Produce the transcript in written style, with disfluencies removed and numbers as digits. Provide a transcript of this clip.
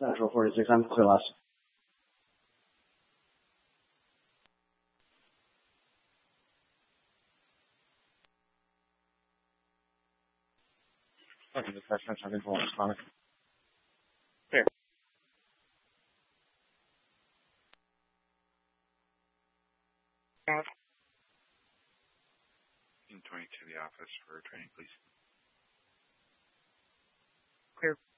Central 46, I'm clear last. Okay, the first time for Connor. Clear. 20 to the office for training, please. Clear.